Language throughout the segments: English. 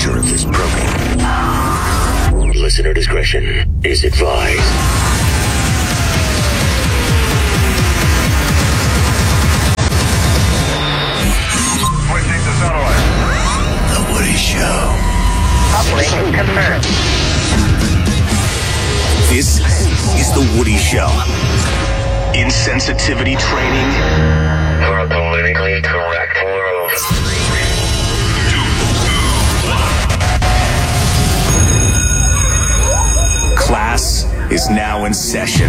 nature of this program. Listener discretion is advised. Switching to satellite. The Woody Show. Operation confirmed. This is The Woody Show. Insensitivity training For a politically correct world. class is now in session.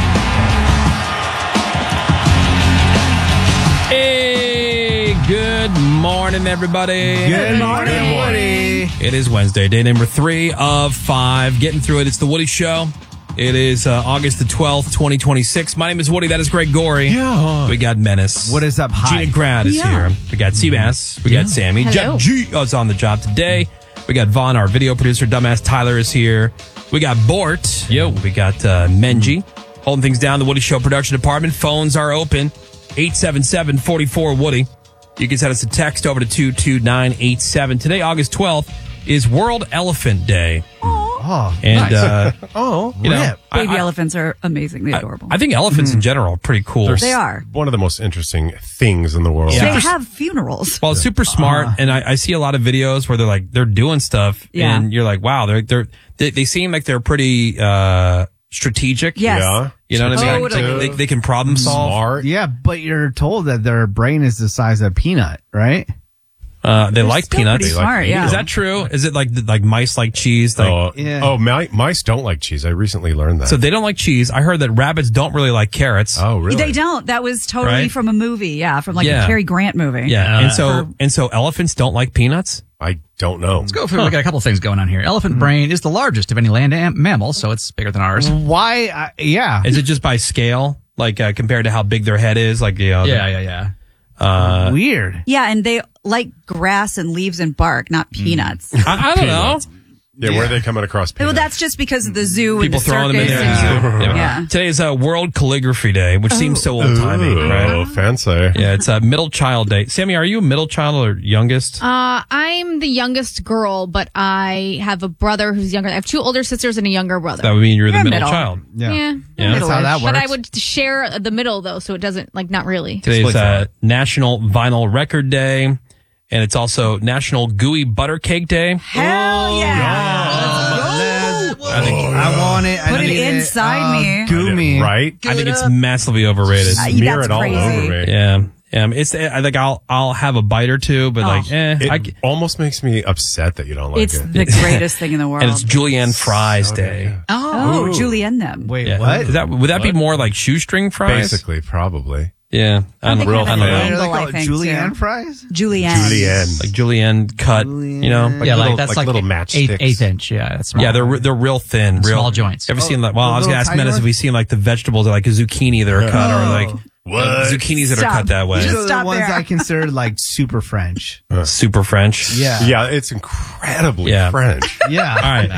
Hey, good morning, everybody. Good morning, Woody. It is Wednesday, day number 3 of 5. Getting through it. It's the Woody Show. It is August the 12th, 2026. My name is Woody. That is Greg Gorey. Yeah. We got Menace. What is up? Hi. Gina Grad is here. We got Seabass. We got Sammy. Hello. G is on the job today. We got Vaughn, our video producer. Dumbass Tyler is here. We got Bort. Yo. We got Menji. Holding things down, the Woody Show production department. Phones are open. 877-44-WOODY. You can send us a text over to 22987. Today, August 12th, is World Elephant Day. Oh, And, nice. you know, rip. Baby elephants are amazingly adorable. I think elephants in general are pretty cool. They are. One of the most interesting things in the world. Yeah. They have funerals. Well, super smart, and I see a lot of videos where they're doing stuff, Yeah. and you're like, wow, they seem like they're pretty strategic. Yes. Yeah. You know what I mean? Totally. They can problem solve. Smart. Yeah, but you're told that their brain is the size of a peanut, right? They like Still peanuts. pretty smart, yeah. Is that true? Is it like mice like cheese? Like, Yeah. Mice don't like cheese. I recently learned that. so they don't like cheese. I heard that rabbits don't really like carrots. oh, really? They don't. That was totally Right? from a movie. Yeah, from like Yeah. a Cary Grant movie. Yeah, and so elephants don't like peanuts. I don't know. Let's go through. We got a couple of things going on here. Elephant brain is the largest of any land mammal, so it's bigger than ours. Why? Yeah. Is it just by scale, like compared to how big their head is? Like Yeah. Weird. Yeah, and they like grass and leaves and bark, not peanuts. I don't know. Yeah, where are they coming across Well, peanuts? that's just because of the zoo People and the throwing them in circus. there. and- yeah. Today is World Calligraphy Day, which seems so old timey, right? Oh, fancy. Yeah, it's a middle child day. Sammy, are you a middle child or youngest? I'm the youngest girl, but I have a brother who's younger. I have two older sisters and a younger brother. That would mean you're the You're middle middle. child. Yeah. That's how that works. But I would share the middle, though, so it doesn't, not really. Today's National Vinyl Record Day, and it's also National Gooey Butter Cake Day. Hell yeah. I want it. I Put it need inside me. Goo me. Right? I think it's massively overrated. Smear that's it all crazy. over me. Yeah. It's I think I'll have a bite or two, but It almost makes me upset that you don't like It's it. the greatest thing in the world. and it's Julienne Fries Day. Oh, Julienne them. Wait, Yeah. what? Would that be more like shoestring fries? Basically, probably. Yeah. I don't think know. I have I don't an know. What do they angle, call I it? think, Julienne too. fries? Julienne. Julienne. Like Julienne cut, you know? Like Yeah, little- that's like little matchsticks. eighth inch. Yeah, that's Yeah, they're real thin, real Small joints. Ever seen like? Well, the I was gonna little ask tiny Menace if ones? we seen like the vegetables, like a zucchini that are cut, or like zucchinis that are Stop. cut that way. These are the Stop ones there. I consider like super French. Super French. Yeah. Yeah, it's incredibly Yeah. French. Yeah.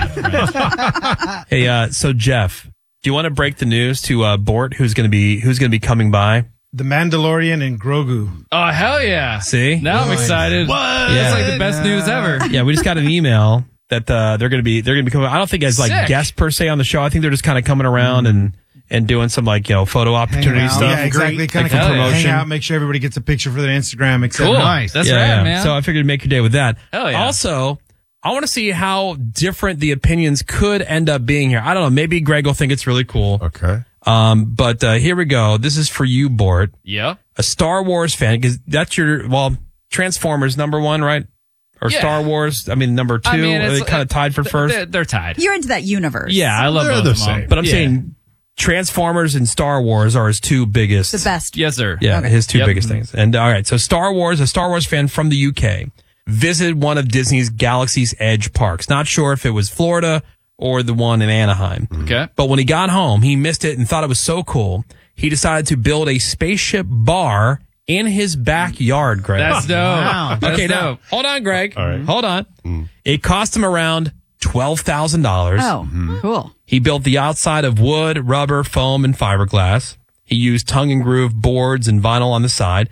All right. Hey, so Jeff, do you want to break the news to Bort, who's gonna be coming by? The Mandalorian and Grogu. Oh, hell yeah. See? Now I'm excited. What? Yeah. That's like the best news ever. Yeah, we just got an email that they're gonna be coming. I don't think as like Sick. guests per se on the show. I think they're just kind of coming around and doing some like photo opportunity out. stuff. Yeah, exactly. Kind of like, hang out, make sure everybody gets a picture for their Instagram, etc. Cool. Nice. That's Yeah, right, yeah. man. So I figured to make your day with that. Hell yeah. Also, I want to see how different the opinions could end up being here. I don't know. Maybe Greg will think it's really cool. Okay. But here we go. This is for you, Bort. Yeah. A Star Wars fan, because that's Transformers number one, right? Or Yeah. Star Wars, number two. Are they kind of tied for first? They're tied. You're into that universe. Yeah, I love They're both the of them. same. But I'm saying Transformers and Star Wars are his two biggest. The best. Yes, sir. Yeah, his two Yep. biggest things. And all right, so a Star Wars fan from the UK visited one of Disney's Galaxy's Edge parks. Not sure if it was Florida or the one in Anaheim. Okay. But when he got home, he missed it and thought it was so cool. He decided to build a spaceship bar in his backyard, Greg. That's dope. Wow. That's Okay, now, dope. hold on, Greg. All right. Hold on. It cost him around $12,000. Oh, cool. He built the outside of wood, rubber, foam, and fiberglass. He used tongue and groove boards and vinyl on the side.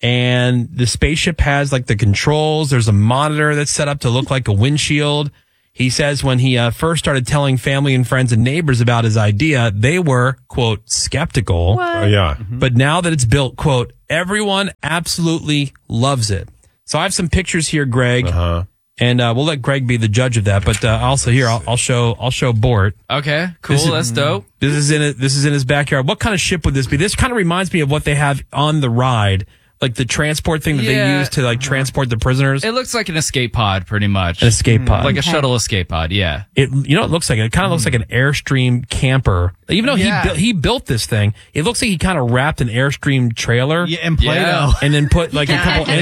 And the spaceship has like the controls. There's a monitor that's set up to look like a windshield. He says when he first started telling family and friends and neighbors about his idea, they were, quote, skeptical. Yeah. But now that it's built, quote, everyone absolutely loves it. So I have some pictures here, Greg, and we'll let Greg be the judge of that. But also here, I'll show Bort. Okay, cool. That's dope. This is in his backyard. What kind of ship would this be? This kind of reminds me of what they have on the ride. Like the transport thing that they use to like transport the prisoners. It looks like an escape pod, pretty much. An escape pod. Like a shuttle escape pod, yeah. It looks like it kind of looks like an Airstream camper. Even though he built this thing, it looks like he kind of wrapped an Airstream trailer. Yeah, and Play-Doh. And then put like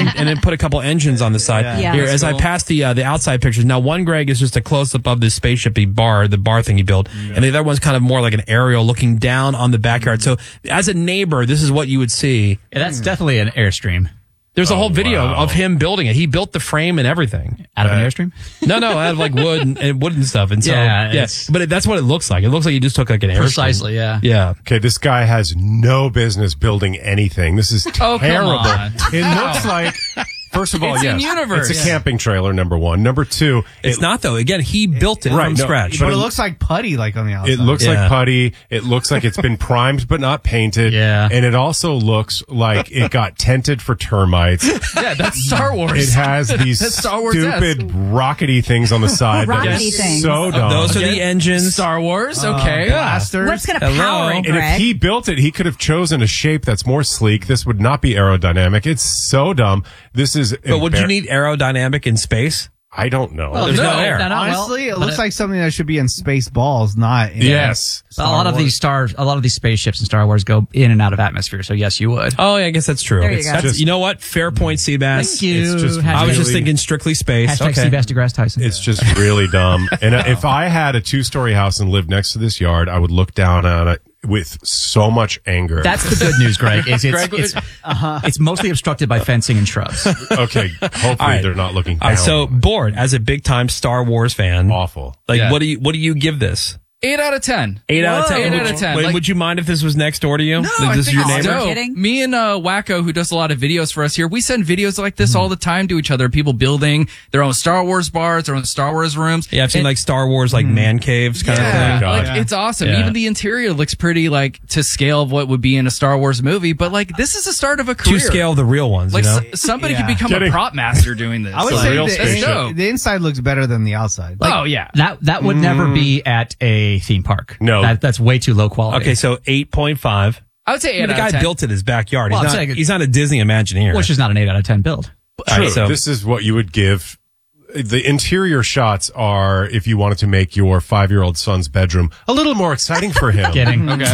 a couple engines on the side. Yeah. Here, That's as I pass the outside pictures. Now, one, Greg, is just a close up of this spaceshipy bar, the bar thing he built, and the other one's kind of more like an aerial looking down on the backyard. So, as a neighbor, this is what you would see. Yeah, that's definitely an Airstream. There's a whole video of him building it. He built the frame and everything. Out of an Airstream? No, out of like wood and wood and stuff. And so, but that's what it looks like. It looks like he just took like an Airstream. Precisely, yeah. Yeah. Okay, this guy has no business building anything. This is Oh, come terrible. on. It looks like, first of all, It's yes, in-universe. it's a camping trailer, number one. Number two, It's not though. Again, he built it from scratch. But it looks like putty, like on the outside. It looks Yeah. like putty. It looks like it's been primed but not painted. Yeah. And it also looks like it got tented for termites. Yeah, that's Star Wars. It has these That's Star Wars-esque. stupid rockety things on the side. that are Rockety things. So dumb. Those are the engines. Star Wars, okay. blasters. What's going to Hello. power it, And Greg? if he built it, he could have chosen a shape that's more sleek. This would not be aerodynamic. It's so dumb. This is. But would you need aerodynamic in space? I don't know. There's no air. Honestly, it looks like something that should be in Spaceballs, not in Yes. A lot of these spaceships in Star Wars go in and out of atmosphere. So yes, you would. Oh, yeah, I guess that's true. There you go. That's, you know what? Fair point, Seabass. Thank you. It's just I was just really- thinking strictly space. Hashtag Okay. Seabass deGrasse Tyson. It's just really dumb. And if I had a 2-story house and lived next to this yard, I would look down on it with so much anger. That's the good news, Greg. Is Greg, it's mostly obstructed by fencing and shrubs. okay. Hopefully right. they're not looking All down. right, so Bort, as a big time Star Wars fan, awful. like Yeah. what do you give this? 8 out of 10. 8 out of 10. 8 Would out you- of 10. Wait, Like- would you mind if this was next door to you? No, Like, I this is think your it's neighbor? dope. Kidding? Me and Wacko, who does a lot of videos for us here, we send videos like this all the time to each other. People building their own Star Wars bars, their own Star Wars rooms. Yeah, I've seen And- like Star Wars, like man caves kind of Yeah, thing. like God. it's awesome. Yeah. Even the interior looks pretty like to scale of what would be in a Star Wars movie. But like this is the start of a career. To scale the real ones, Like you know? somebody Yeah. could become Getting- a prop master doing this. I would Like, say real that's spaceship. dope. the inside looks better than the outside. Oh yeah. That would never be at a theme park. No. That's way too low quality. Okay, so 8.5. I would say 8 The out guy of 10. built it in his backyard. Well, I'm He's saying- not a Disney Imagineer. Which is not an 8 out of 10 build. All right, so This is what you would give. The interior shots are if you wanted to make your 5-year-old son's bedroom a little more exciting for him. Kidding. Okay.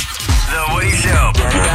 The Woody Show.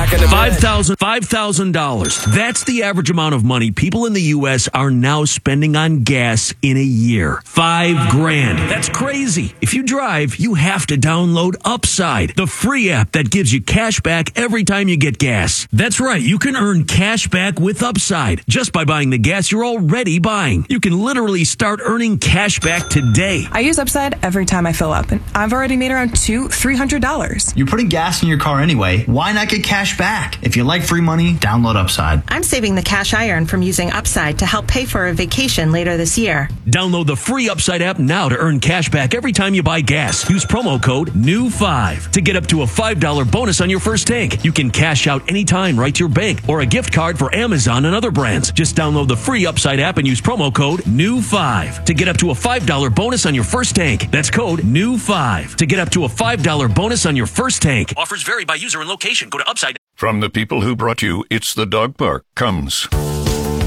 $5,000. That's the average amount of money people in the U.S. are now spending on gas in a year. $5,000. That's crazy. If you drive, you have to download Upside, the free app that gives you cash back every time you get gas. That's right. You can earn cash back with Upside just by buying the gas you're already buying. You can literally start earning cash back today. I use Upside every time I fill up, and I've already made around $200-$300. You're putting gas in your car anyway. Why not get cash back? If you like free money, download Upside. I'm saving the cash I earn from using Upside to help pay for a vacation later this year. Download the free Upside app now to earn cash back every time you buy gas. Use promo code NEW5 to get up to a $5 bonus on your first tank. You can cash out anytime right to your bank or a gift card for Amazon and other brands. Just download the free Upside app and use promo code NEW5 to get up to a $5 bonus on your first tank. That's code NEW5 to get up to a $5 bonus on your first tank. Offers vary by user and location. Go to Upside. From the people who brought you It's the Dog Park comes